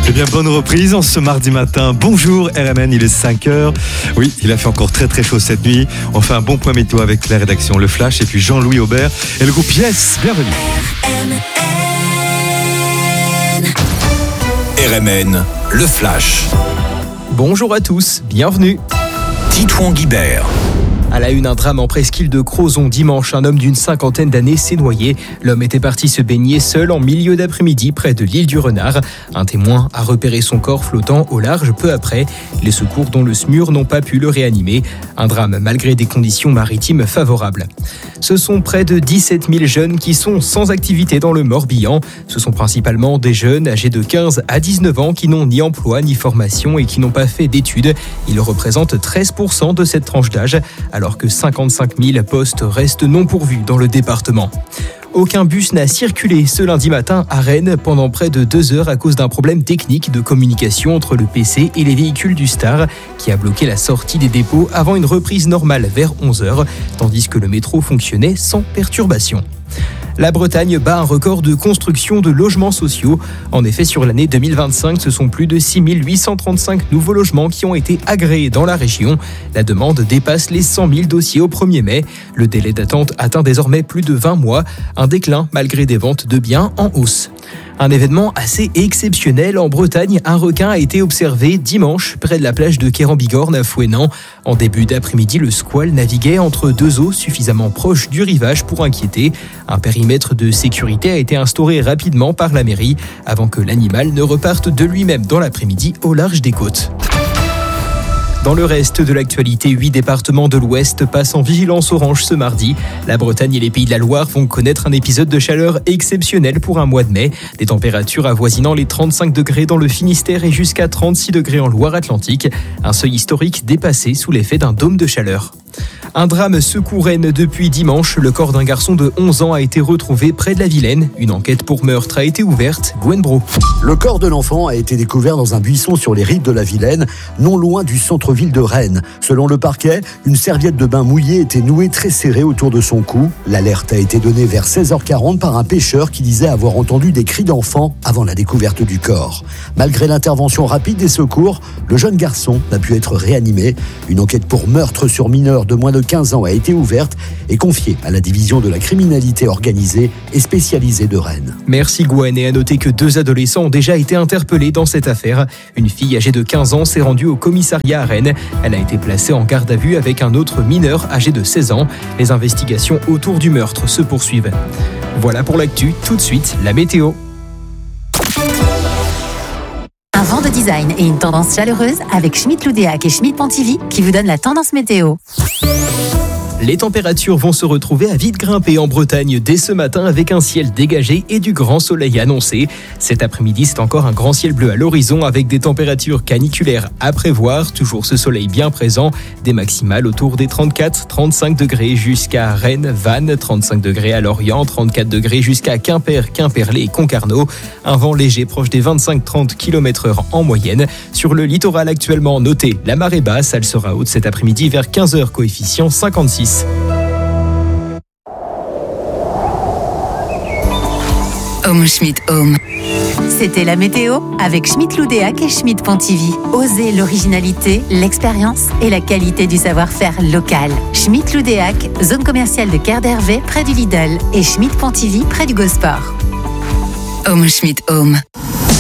Eh bien, bonne reprise en ce mardi matin. Bonjour RMN, il est 5h. Oui, il a fait encore très très chaud cette nuit. On fait un bon point météo avec la rédaction Le Flash et puis Jean-Louis Aubert et le groupe Yes. Bienvenue. RMN, Le Flash. Bonjour à tous, bienvenue. Titouan Guibert. À la une, un drame en presqu'île de Crozon dimanche. Un homme d'une 50aine d'années s'est noyé. L'homme était parti se baigner seul en milieu d'après-midi près de l'île du Renard. Un témoin a repéré son corps flottant au large peu après. Les secours dont le SMUR n'ont pas pu le réanimer. Un drame malgré des conditions maritimes favorables. Ce sont près de 17 000 jeunes qui sont sans activité dans le Morbihan. Ce sont principalement des jeunes âgés de 15 à 19 ans qui n'ont ni emploi ni formation et qui n'ont pas fait d'études. Ils représentent 13% de cette tranche d'âge, alors que 55 000 postes restent non pourvus dans le département. Aucun bus n'a circulé ce lundi matin à Rennes pendant près de 2 heures à cause d'un problème technique de communication entre le PC et les véhicules du Star qui a bloqué la sortie des dépôts avant une reprise normale vers 11h, tandis que le métro fonctionnait sans perturbation. La Bretagne bat un record de construction de logements sociaux. En effet, sur l'année 2025, ce sont plus de 6 835 nouveaux logements qui ont été agréés dans la région. La demande dépasse les 100 000 dossiers au 1er mai. Le délai d'attente atteint désormais plus de 20 mois, un déclin malgré des ventes de biens en hausse. Un événement assez exceptionnel en Bretagne, un requin a été observé dimanche près de la plage de Quéran-Bigorne à Fouesnant. En début d'après-midi, le squale naviguait entre deux eaux suffisamment proches du rivage pour inquiéter. Un périmètre de sécurité a été instauré rapidement par la mairie avant que l'animal ne reparte de lui-même dans l'après-midi au large des côtes. Dans le reste de l'actualité, 8 départements de l'Ouest passent en vigilance orange ce mardi. La Bretagne et les Pays de la Loire vont connaître un épisode de chaleur exceptionnel pour un mois de mai. Des températures avoisinant les 35 degrés dans le Finistère et jusqu'à 36 degrés en Loire-Atlantique. Un seuil historique dépassé sous l'effet d'un dôme de chaleur. Un drame secoue Rennes depuis dimanche. Le corps d'un garçon de 11 ans a été retrouvé près de la Vilaine. Une enquête pour meurtre a été ouverte. Gwen Bro. Le corps de l'enfant a été découvert dans un buisson sur les rives de la Vilaine, non loin du centre-ville de Rennes. Selon le parquet, une serviette de bain mouillée était nouée très serrée autour de son cou. L'alerte a été donnée vers 16h40 par un pêcheur qui disait avoir entendu des cris d'enfant avant la découverte du corps. Malgré l'intervention rapide des secours, le jeune garçon n'a pu être réanimé. Une enquête pour meurtre sur mineur de moins de 15 ans a été ouverte et confiée à la division de la criminalité organisée et spécialisée de Rennes. Merci Gwen, et à noter que 2 adolescents ont déjà été interpellés dans cette affaire. Une fille âgée de 15 ans s'est rendue au commissariat à Rennes. Elle a été placée en garde à vue avec un autre mineur âgé de 16 ans. Les investigations autour du meurtre se poursuivent. Voilà pour l'actu, tout de suite la météo. Un vent de design et une tendance chaleureuse avec Schmitt Loudéac et Schmitt Pontivy qui vous donnent la tendance météo. Les températures vont se retrouver à vite grimper en Bretagne dès ce matin avec un ciel dégagé et du grand soleil annoncé. Cet après-midi, c'est encore un grand ciel bleu à l'horizon avec des températures caniculaires à prévoir. Toujours ce soleil bien présent, des maximales autour des 34-35 degrés jusqu'à Rennes, Vannes, 35 degrés à Lorient, 34 degrés jusqu'à Quimper, Quimperlé et Concarneau. Un vent léger proche des 25-30 km/h en moyenne. Sur le littoral actuellement, notez la marée basse, elle sera haute cet après-midi vers 15h, coefficient 56. Home Schmitt Home. C'était la météo avec Schmitt Loudéac et Schmitt Pontivy. Osez l'originalité, l'expérience et la qualité du savoir-faire local. Schmitt Loudéac, zone commerciale de Quai d'Hervé près du Lidl et Schmitt Pontivy près du Gosport. Home Schmitt Home.